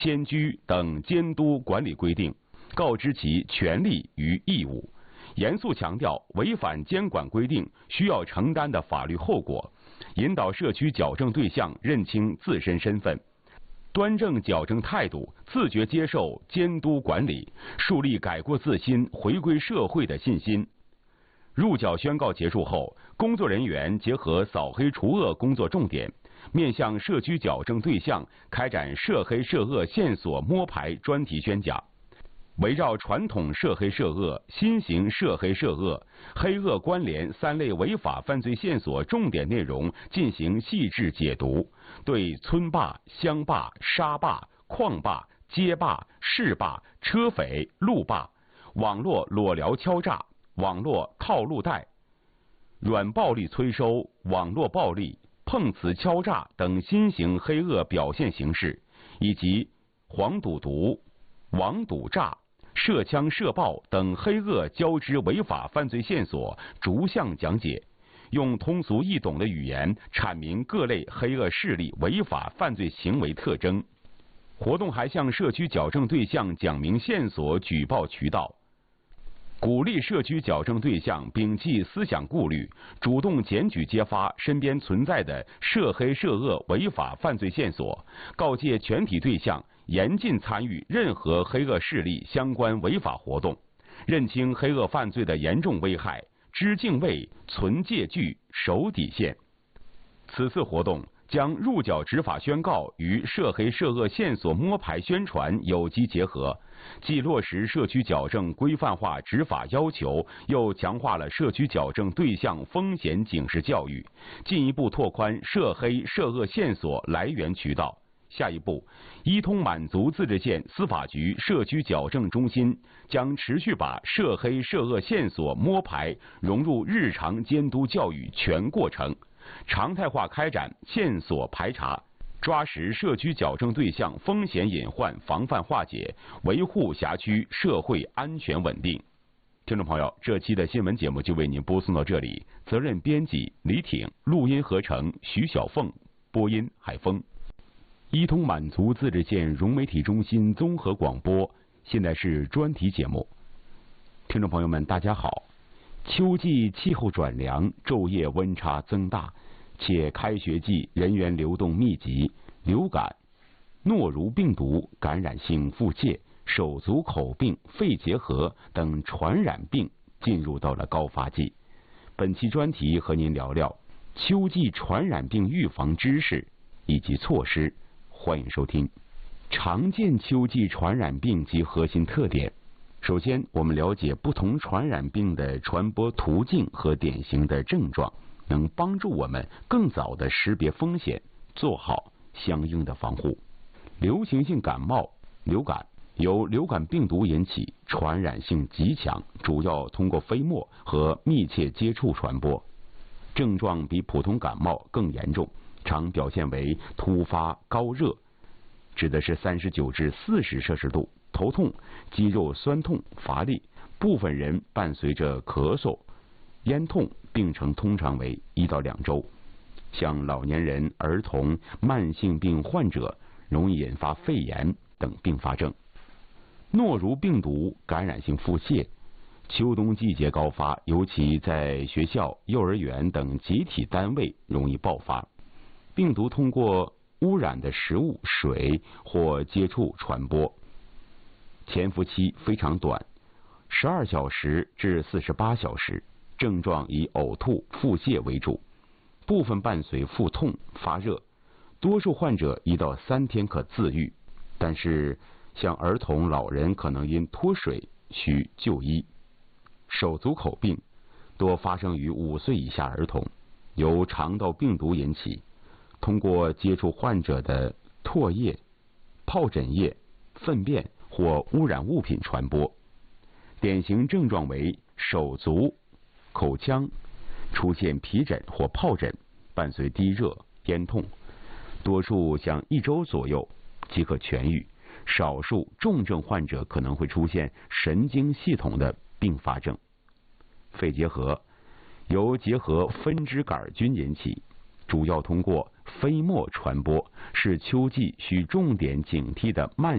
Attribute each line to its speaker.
Speaker 1: 迁居等监督管理规定，告知其权利与义务，严肃强调违反监管规定需要承担的法律后果，引导社区矫正对象认清自身身份，端正矫正态度，自觉接受监督管理，树立改过自新、回归社会的信心。入矫宣告结束后，工作人员结合扫黑除恶工作重点，面向社区矫正对象开展涉黑涉恶线索摸排专题宣讲，围绕传统涉黑涉恶、新型涉黑涉恶、黑恶关联3类违法犯罪线索重点内容进行细致解读，对村霸、乡霸、沙霸、矿霸、街霸、市霸、车匪、路霸、网络裸聊敲诈、网络套路贷、软暴力催收、网络暴力、碰瓷敲诈等新型黑恶表现形式，以及黄赌毒、网赌诈、涉枪涉爆等黑恶交织违法犯罪线索逐项讲解，用通俗易懂的语言阐明各类黑恶势力违法犯罪行为特征。活动还向社区矫正对象讲明线索举报渠道，鼓励社区矫正对象摒弃思想顾虑，主动检举揭发身边存在的涉黑涉恶违法犯罪线索，告诫全体对象严禁参与任何黑恶势力相关违法活动，认清黑恶犯罪的严重危害，知敬畏、存戒惧、守底线。此次活动将入矫执法宣告与涉黑涉恶线索摸排宣传有机结合，既落实社区矫正规范化执法要求，又强化了社区矫正对象风险警示教育，进一步拓宽涉黑涉恶线索来源渠道。下一步，伊通满族自治县司法局社区矫正中心将持续把涉黑涉恶线索摸排融入日常监督教育全过程，常态化开展线索排查，抓实社区矫正对象风险隐患防范化解，维护辖区社会安全稳定。听众朋友，这期的新闻节目就为您播送到这里，责任编辑李挺，录音合成徐小凤，播音海峰。伊通满族自治县融媒体中心综合广播，现在是专题节目。听众朋友们，大家好。秋季气候转凉，昼夜温差增大，且开学季人员流动密集，流感、诺如病毒感染性腹泻、手足口病、肺结核等传染病进入到了高发季。本期专题和您聊聊秋季传染病预防知识以及措施。欢迎收听。常见秋季传染病及核心特点。首先，我们了解不同传染病的传播途径和典型的症状，能帮助我们更早的识别风险，做好相应的防护。流行性感冒、流感由流感病毒引起，传染性极强，主要通过飞沫和密切接触传播，症状比普通感冒更严重，常表现为突发高热，指的是39至40摄氏度，头痛、肌肉酸痛、乏力，部分人伴随着咳嗽、咽痛，病程通常为1到2周。像老年人、儿童、慢性病患者容易引发肺炎等并发症。诺如病毒感染性腹泻，秋冬季节高发，尤其在学校、幼儿园等集体单位容易爆发。病毒通过污染的食物、水或接触传播，潜伏期非常短，12小时至48小时，症状以呕吐、腹泻为主，部分伴随腹痛、发热，多数患者1到3天可自愈，但是像儿童、老人可能因脱水需就医。手足口病多发生于5岁以下儿童，由肠道病毒引起，通过接触患者的唾液、疱疹液、粪便或污染物品传播。典型症状为手足、口腔出现皮疹或疱疹，伴随低热、咽痛，多数像1周左右即可痊愈，少数重症患者可能会出现神经系统的并发症。肺结核由结核分支杆菌引起，主要通过飞沫传播，是秋季需重点警惕的慢